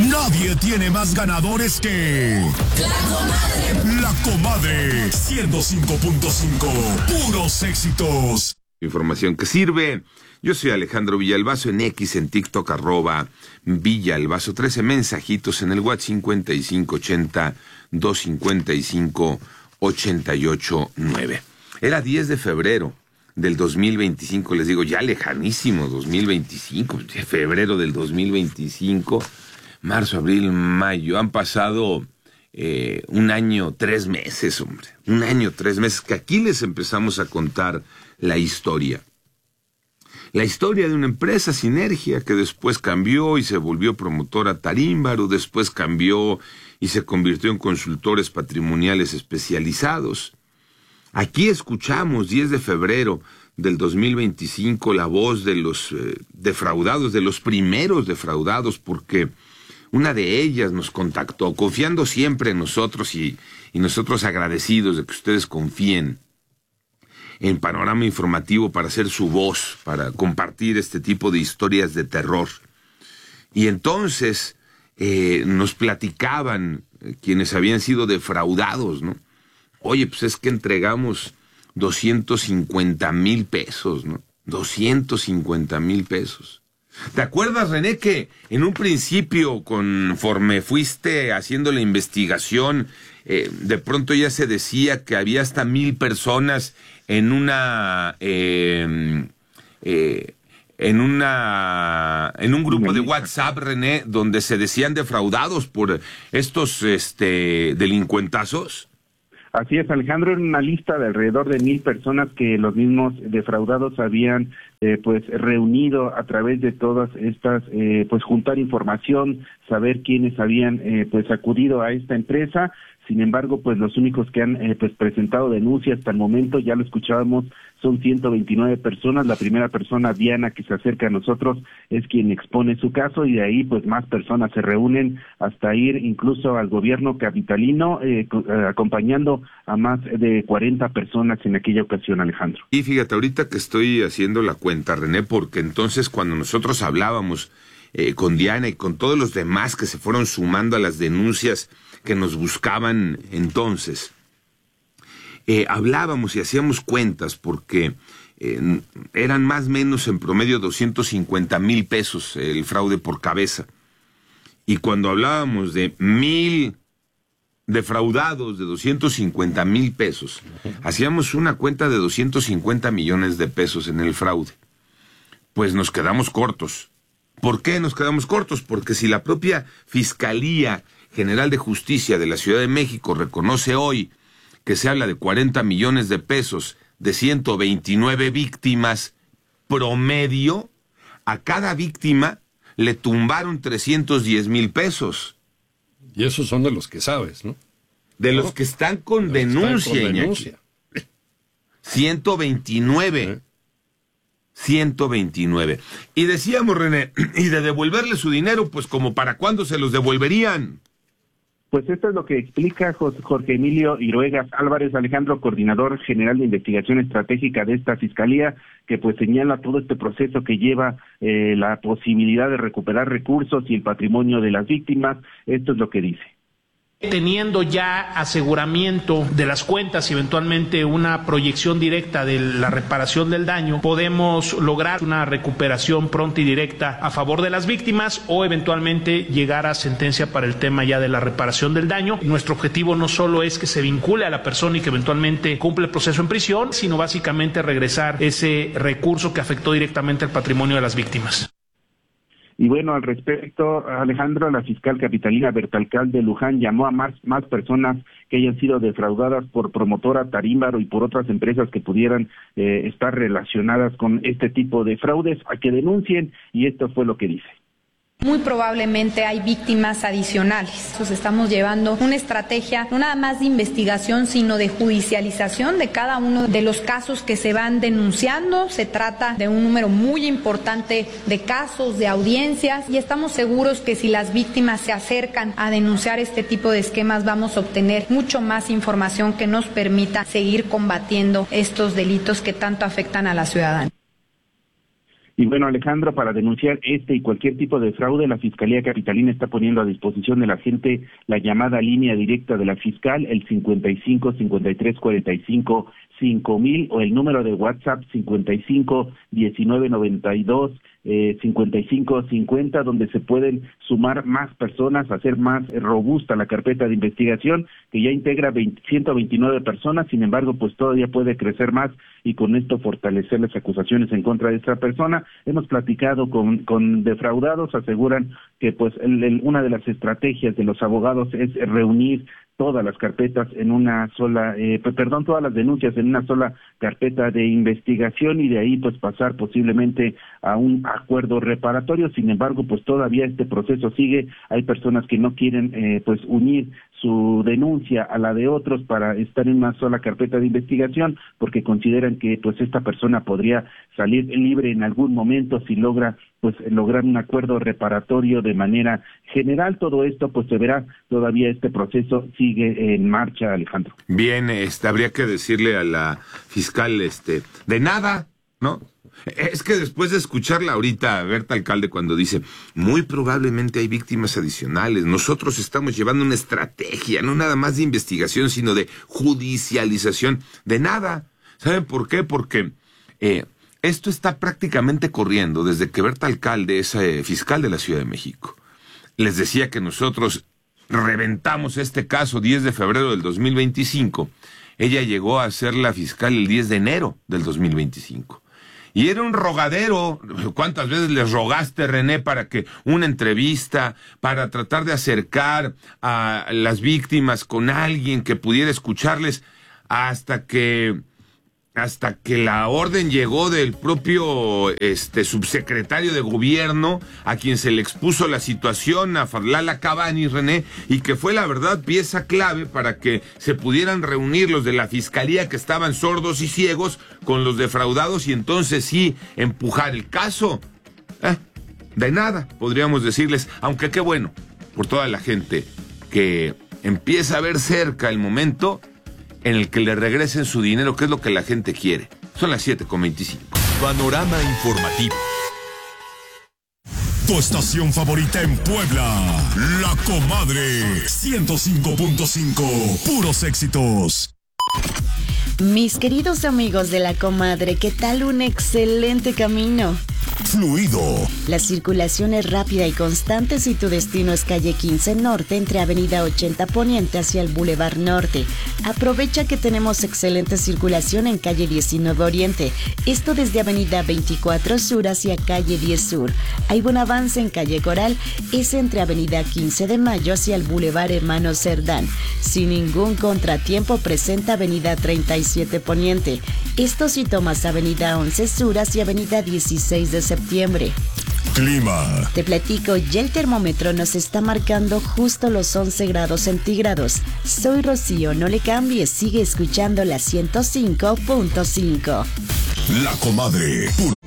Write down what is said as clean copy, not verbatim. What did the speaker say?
Nadie tiene más ganadores que... La Comadre 105.5. Puros éxitos. Información que sirve. Yo soy Alejandro Villalbazo, en X, en TikTok, @Villalbazo. 13 mensajitos en el WhatsApp 5580-255-889. Era 10 de febrero del 2025, les digo, ya lejanísimo, 2025, febrero del 2025, marzo, abril, mayo, han pasado un año, 3 meses, hombre, un año, 3 meses, que aquí les empezamos a contar la historia. La historia de una empresa, Sinergia, que después cambió y se volvió promotora Tarímbaro, después cambió y se convirtió en consultores patrimoniales especializados. Aquí escuchamos, 10 de febrero del 2025, la voz de los defraudados, de los primeros defraudados, porque una de ellas nos contactó, confiando siempre en nosotros y nosotros agradecidos de que ustedes confíen en Panorama Informativo para ser su voz, para compartir este tipo de historias de terror. Y entonces nos platicaban quienes habían sido defraudados, ¿no? Oye, pues es que entregamos 250,000 pesos, ¿no? 250,000 pesos. ¿Te acuerdas, René, que en un principio, conforme fuiste haciendo la investigación, de pronto ya se decía que había hasta 1,000 personas en un grupo de WhatsApp, René, donde se decían defraudados por estos delincuentazos? Así es, Alejandro, era una lista de alrededor de 1,000 personas que los mismos defraudados habían reunido a través de todas estas, juntar información, saber quiénes habían acudido a esta empresa. Sin embargo, pues los únicos que han presentado denuncia hasta el momento, ya lo escuchábamos, son 129 personas. La primera persona, Diana, que se acerca a nosotros, es quien expone su caso, y de ahí pues más personas se reúnen hasta ir incluso al gobierno capitalino, acompañando a más de 40 personas en aquella ocasión, Alejandro. Y fíjate, ahorita que estoy haciendo la cuenta, René, porque entonces cuando nosotros hablábamos con Diana y con todos los demás que se fueron sumando a las denuncias que nos buscaban entonces, hablábamos y hacíamos cuentas porque eran más o menos en promedio 250,000 pesos el fraude por cabeza. Y cuando hablábamos de 1,000 defraudados de 250,000 pesos, hacíamos una cuenta de 250 millones de pesos en el fraude. Pues nos quedamos cortos. ¿Por qué nos quedamos cortos? Porque si la propia Fiscalía General de Justicia de la Ciudad de México reconoce hoy que se habla de 40 millones de pesos de 129 víctimas promedio, a cada víctima le tumbaron 310,000 pesos. Y esos son de los que sabes, ¿no? De los que están con denuncia, Iñaki. 129. 129. Y decíamos, René, y de devolverle su dinero, pues como para cuándo se los devolverían. Pues esto es lo que explica Jorge Emilio Iruegas Álvarez, Alejandro, coordinador general de investigación estratégica de esta fiscalía, que pues señala todo este proceso que lleva la posibilidad de recuperar recursos y el patrimonio de las víctimas. Esto es lo que dice. Teniendo ya aseguramiento de las cuentas y eventualmente una proyección directa de la reparación del daño, podemos lograr una recuperación pronta y directa a favor de las víctimas o eventualmente llegar a sentencia para el tema ya de la reparación del daño. Nuestro objetivo no solo es que se vincule a la persona y que eventualmente cumple el proceso en prisión, sino básicamente regresar ese recurso que afectó directamente al patrimonio de las víctimas. Y bueno, al respecto, Alejandro, la fiscal capitalina Bertalcalde Luján llamó a más personas que hayan sido defraudadas por promotora Tarímbaro y por otras empresas que pudieran estar relacionadas con este tipo de fraudes a que denuncien, y esto fue lo que dice. Muy probablemente hay víctimas adicionales. Entonces estamos llevando una estrategia no nada más de investigación, sino de judicialización de cada uno de los casos que se van denunciando. Se trata de un número muy importante de casos, de audiencias, y estamos seguros que si las víctimas se acercan a denunciar este tipo de esquemas, vamos a obtener mucho más información que nos permita seguir combatiendo estos delitos que tanto afectan a la ciudadanía. Y bueno, Alejandro, para denunciar este y cualquier tipo de fraude, la Fiscalía Capitalina está poniendo a disposición de la gente la llamada línea directa de la fiscal, el 55 53 45 5000, o el número de WhatsApp 55 19 92 55 50, donde se pueden sumar más personas, hacer más robusta la carpeta de investigación, que ya integra 129 personas. Sin embargo, pues todavía puede crecer más y con esto fortalecer las acusaciones en contra de esta persona. Hemos platicado con defraudados, aseguran que pues una de las estrategias de los abogados es reunir todas las carpetas en una sola, todas las denuncias en una sola carpeta de investigación, y de ahí pues pasar posiblemente a un acuerdo reparatorio. Sin embargo, pues todavía este proceso sigue. Hay personas que no quieren pues unir su denuncia a la de otros para estar en una sola carpeta de investigación, porque consideran que pues esta persona podría salir libre en algún momento si logra pues lograr un acuerdo reparatorio de manera general. Todo esto pues se verá, todavía este proceso sigue en marcha, Alejandro. Bien, habría que decirle a la fiscal, de nada, ¿no? Es que después de escucharla ahorita, Berta Alcalde, cuando dice, muy probablemente hay víctimas adicionales, nosotros estamos llevando una estrategia, no nada más de investigación, sino de judicialización, de nada. ¿Saben por qué? Porque esto está prácticamente corriendo desde que Berta Alcalde es fiscal de la Ciudad de México. Les decía que nosotros reventamos este caso 10 de febrero del 2025. Ella llegó a ser la fiscal el 10 de enero del 2025. Y era un rogadero. ¿Cuántas veces les rogaste, René, para que una entrevista, para tratar de acercar a las víctimas con alguien que pudiera escucharles, hasta que la orden llegó del propio subsecretario de gobierno, a quien se le expuso la situación, a Farlala Cabani, René, y que fue la verdad pieza clave para que se pudieran reunir los de la fiscalía que estaban sordos y ciegos con los defraudados, y entonces sí empujar el caso. De nada, podríamos decirles, aunque qué bueno por toda la gente que empieza a ver cerca el momento en el que le regresen su dinero, que es lo que la gente quiere. Son las 7:25. Panorama informativo. Tu estación favorita en Puebla, La Comadre 105.5, puros éxitos. Mis queridos amigos de La Comadre, ¿qué tal un excelente camino? Fluido. La circulación es rápida y constante si tu destino es calle 15 Norte entre avenida 80 Poniente hacia el Boulevard Norte. Aprovecha que tenemos excelente circulación en calle 19 Oriente, esto desde avenida 24 Sur hacia calle 10 Sur. Hay buen avance en calle Coral, es entre avenida 15 de Mayo hacia el Boulevard Hermano Cerdán. Sin ningún contratiempo presenta avenida 37 Poniente, esto si tomas avenida 11 Sur hacia avenida 16 de septiembre. Clima. Te platico, ya el termómetro nos está marcando justo los 11 grados centígrados. Soy Rocío, no le cambies, sigue escuchando la 105.5. La Comadre.